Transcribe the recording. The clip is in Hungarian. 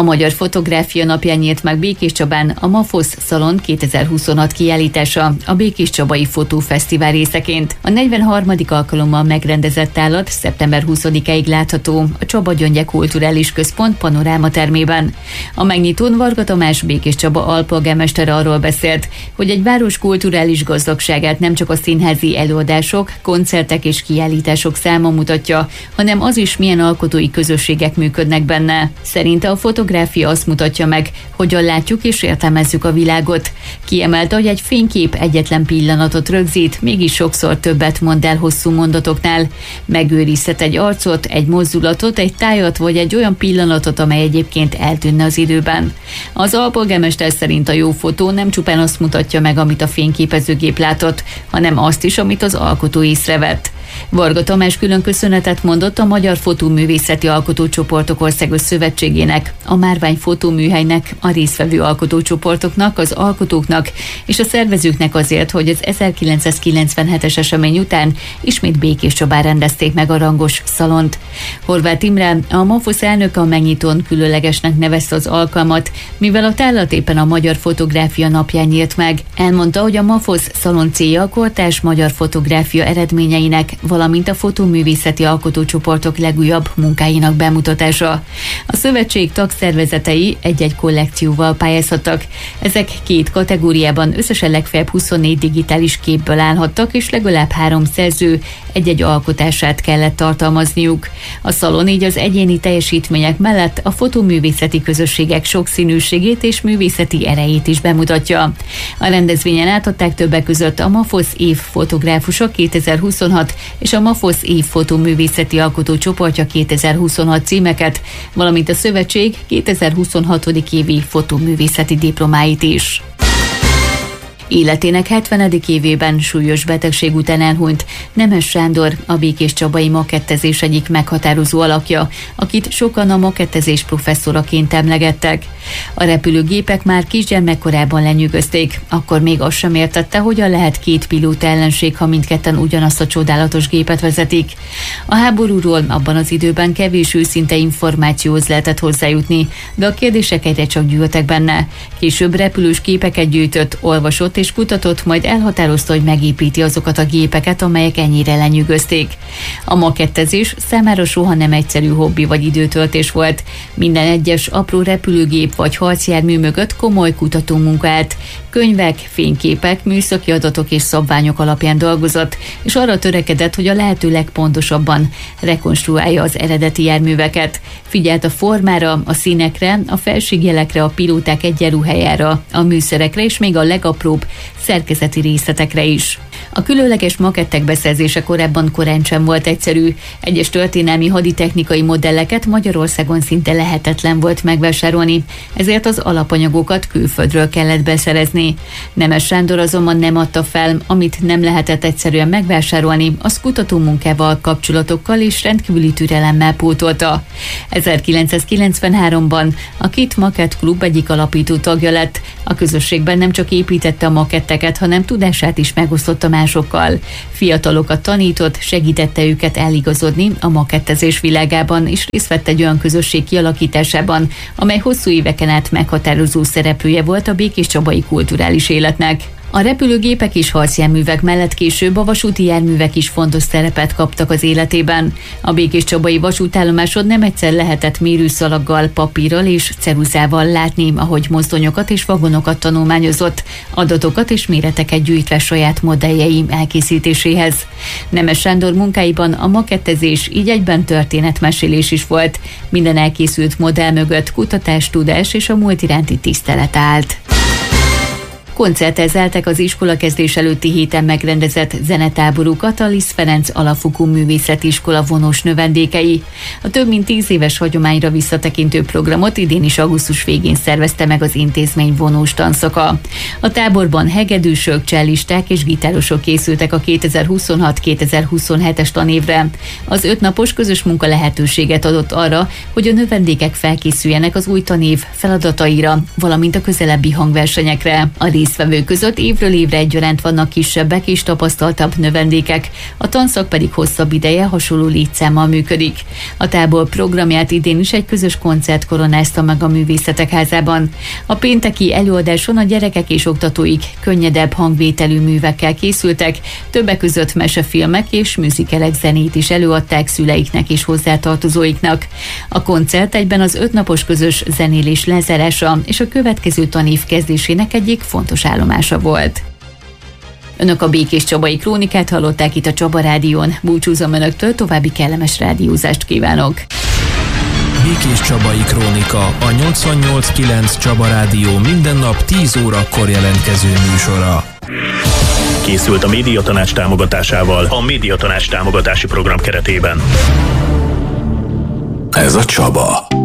A Magyar Fotográfia napján nyílt meg Békéscsabán a MAFOSZ Szalon 2026 kiállítása a Békéscsabai Fotófesztivál részeként. A 43. alkalommal megrendezett tárlat szeptember 20-ig látható a Csaba Gyöngye Kulturális Központ panorámatermében. A megnyitón Varga Tamás Békéscsaba alpolgármestere arról beszélt, hogy egy város kulturális gazdagságát nem csak a színházi előadások, koncertek és kiállítások száma mutatja, hanem az is, milyen alkotói közösségek működnek benne. Szerinte a fotográfia azt mutatja meg, hogyan látjuk és értelmezzük a világot. Kiemelte, hogy egy fénykép egyetlen pillanatot rögzít, mégis sokszor többet mond el hosszú mondatoknál. Megőrizhet egy arcot, egy mozdulatot, egy tájat vagy egy olyan pillanatot, amely egyébként eltűnne az időben. Az alpolgármester szerint a jó fotó nem csupán azt mutatja meg, amit a fényképezőgép látott, hanem azt is, amit az alkotó észrevett. Varga Tamás külön köszönetet mondott a Magyar Fotóművészeti Alkotócsoportok Országos Szövetségének, a Márvány Fotóműhelynek, a résztvevő alkotócsoportoknak, az alkotóknak és a szervezőknek azért, hogy az 1997-es esemény után ismét Békéscsabán rendezték meg a rangos szalont. Horváth Imre, a MAFOSZ elnöke a megnyitón különlegesnek nevezte az alkalmat, mivel a tárlat éppen a Magyar Fotográfia napján nyílt meg. Elmondta, hogy a MAFOSZ szalon célja a kortárs magyar fotográfia eredményeinek, valamint a fotóművészeti alkotócsoportok legújabb munkáinak bemutatása. A szövetség tagszervezetei egy-egy kollekcióval pályázhattak. Ezek két kategóriában összesen legfeljebb 24 digitális képből állhattak, és legalább 3 szerző egy-egy alkotását kellett tartalmazniuk. A szalon így az egyéni teljesítmények mellett a fotóművészeti közösségek sokszínűségét és művészeti erejét is bemutatja. A rendezvényen átadták többek között a MAFOSZ év fotográfusa 2026 és a MAFOSZ év fotóművészeti alkotócsoportja 2026 címeket, valamint a szövetség 2026. évi fotóművészeti diplomáit is. Életének 70. évében súlyos betegség után elhunyt Nemes Sándor, a békéscsabai makettezés egyik meghatározó alakja, akit sokan a makettezés professzoraként emlegettek. A repülőgépek már kisgyermekkorában lenyűgözték, akkor még azt sem értette, hogyan lehet két pilóta ellenség, ha mindketten ugyanazt a csodálatos gépet vezetik. A háborúról abban az időben kevés őszinte információhoz lehetett hozzájutni, de a kérdések egyre csak gyűltek benne. Később repülős képeket gyűjtött, olvasott és kutatott, majd elhatározta, hogy megépíti azokat a gépeket, amelyek ennyire lenyűgözték. A makettezés számára soha nem egyszerű hobbi vagy időtöltés volt. Minden egyes apró repülőgép vagy harcjármű mögött komoly kutatómunka állt. Könyvek, fényképek, műszaki adatok és szabványok alapján dolgozott, és arra törekedett, hogy a lehető legpontosabban rekonstruálja az eredeti járműveket. Figyelt a formára, a színekre, a felségjelekre, a pilóták egyenruhájára, a műszerekre és még a legapróbb szerkezeti részletekre is. A különleges makettek beszerzése korábban korán sem volt egyszerű. Egyes történelmi haditechnikai modelleket Magyarországon szinte lehetetlen volt megvásárolni, ezért az alapanyagokat külföldről kellett beszerezni. Nemes Sándor azonban nem adta fel, amit nem lehetett egyszerűen megvásárolni, az kutatómunkával, kapcsolatokkal és rendkívüli türelemmel pótolta. 1993-ban a KIT Makett Klub egyik alapító tagja lett. A közösségben nem csak építette a maketteket, hanem tudását is megosztotta másokkal. Fiatalokat tanított, segítette őket eligazodni a makettezés világában, és részt vett egy olyan közösség kialakításában, amely hosszú éveken át meghatározó szereplője volt a békéscsabai kulturális életnek. A repülőgépek és harcjárművek mellett később a vasúti járművek is fontos szerepet kaptak az életében. A békéscsabai vasútállomáson nem egyszer lehetett mérőszalaggal, papírral és ceruzával látni, ahogy mozdonyokat és vagonokat tanulmányozott, adatokat és méreteket gyűjtve saját modelljei elkészítéséhez. Nemes Sándor munkáiban a makettezés így egyben történetmesélés is volt. Minden elkészült modell mögött kutatás, tudás és a múlt iránti tisztelet állt. Koncertezzeltek az iskolakezdés előtti héten megrendezett zenetáborukat a Liszt Ferenc Alapfokú Művészeti Iskola vonós növendékei. A több mint 10 éves hagyományra visszatekintő programot idén is augusztus végén szervezte meg az intézmény vonós tanszaka. A táborban hegedűsök, cellisták és gitárosok készültek a 2026-2027-es tanévre. Az 5 napos közös munka lehetőséget adott arra, hogy a növendékek felkészüljenek az új tanév feladataira, valamint a közelebbi hangversenyekre. A résztvevők között évről évre egyaránt vannak kisebbek és tapasztaltabb növendékek, a tanszak pedig hosszabb ideje hasonló létszámmal működik. A tábor programját idén is egy közös koncert koronázta meg a Művészetek Házában. A pénteki előadáson a gyerekek és oktatóik könnyedebb hangvételű művekkel készültek, többek között mesefilmek és műzikelek zenét is előadták szüleiknek és hozzátartozóiknak. A koncert egyben az 5 napos közös zenélés lezárása és a következő tanév kezdésének egyik fontos állomása volt. Önök a Békéscsabai Krónikát hallották itt a Csaba Rádión. Búcsúzom önöktől, további kellemes rádiózást kívánok! Békéscsabai Krónika, a 88.9 Csaba Rádió minden nap 10 órakor jelentkező műsora. Készült a Médiatanács támogatásával a Médiatanács támogatási program keretében. Ez a Csaba.